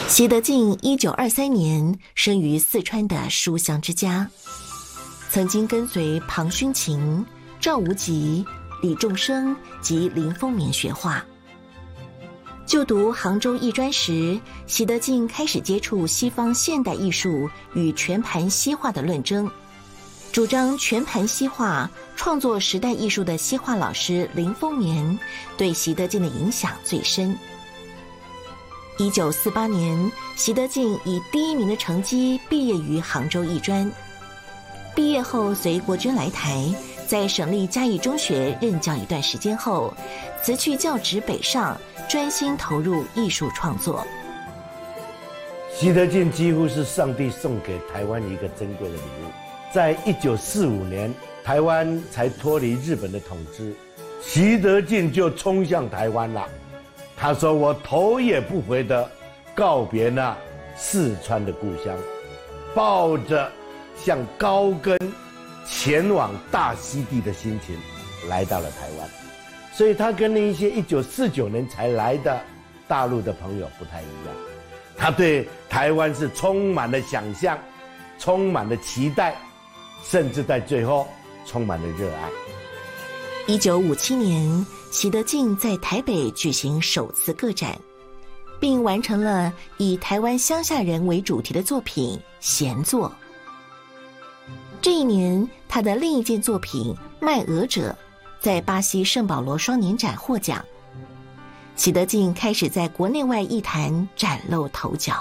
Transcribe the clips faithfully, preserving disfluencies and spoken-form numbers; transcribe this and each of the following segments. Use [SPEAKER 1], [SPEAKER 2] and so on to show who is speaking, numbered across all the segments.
[SPEAKER 1] 习德进一九二三年生于四川的书香之家，曾经跟随庞勋琴、赵无极、李仲生及林风眠学画。就读杭州艺专时，习德进开始接触西方现代艺术与全盘西画的论争，主张全盘西画，创作时代艺术的西画老师林风眠对习德进的影响最深。一九四八年，习德进以第一名的成绩毕业于杭州艺专。毕业后随国军来台，在省立嘉义中学任教一段时间后，辞去教职北上，专心投入艺术创作。
[SPEAKER 2] 习德进几乎是上帝送给台湾一个珍贵的礼物。在一九四五年，台湾才脱离日本的统治，习德进就冲向台湾了。他说：“我头也不回地告别那四川的故乡，抱着向高根前往大溪地的心情，来到了台湾。所以他跟那一些一九四九年才来的大陆的朋友不太一样，他对台湾是充满了想象，充满了期待，甚至在最后充满了热爱。”
[SPEAKER 1] 一九五七年，习德进在台北举行首次个展，并完成了以台湾乡下人为主题的作品《闲坐》。这一年，他的另一件作品《卖鹅者》在巴西圣保罗双年展获奖。习德进开始在国内外艺坛崭露头角。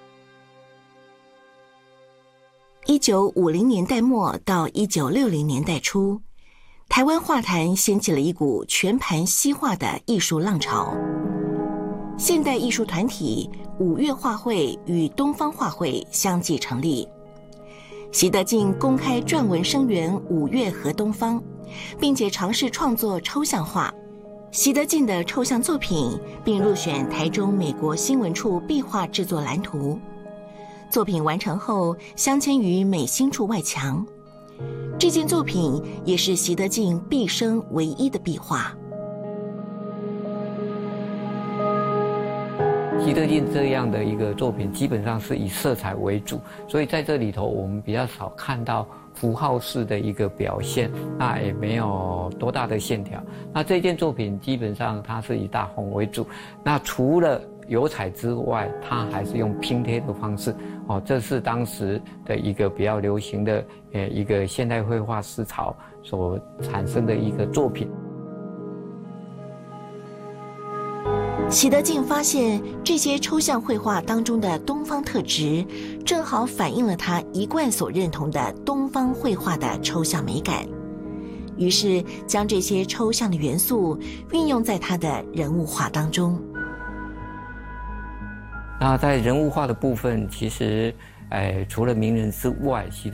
[SPEAKER 1] 一九五零年代末到一九六零年代初，台湾画坛掀起了一股全盘西画的艺术浪潮。现代艺术团体五月画会与东方画会相继成立。习德进公开撰文声援五月和东方，并且尝试创作抽象画。习德进的抽象作品并入选台中美国新闻处壁画制作蓝图。作品完成后，镶嵌于美心处外墙。这件作品也是习德进毕生唯一的壁画。
[SPEAKER 3] 习德进这样的一个作品基本上是以色彩为主，所以在这里头我们比较少看到符号式的一个表现，那也没有多大的线条。那这件作品基本上它是以大红为主，那除了油彩之外，它还是用拼贴的方式，哦，这是当时的一个比较流行的呃一个现代绘画思潮所产生的一个作品。
[SPEAKER 1] 习德进发现这些抽象绘画当中的东方特质，正好反映了他一贯所认同的东方绘画的抽象美感，于是将这些抽象的元素运用在他的人物画当中。
[SPEAKER 3] 那在人物画的部分，其实，呃，除了名人之外，习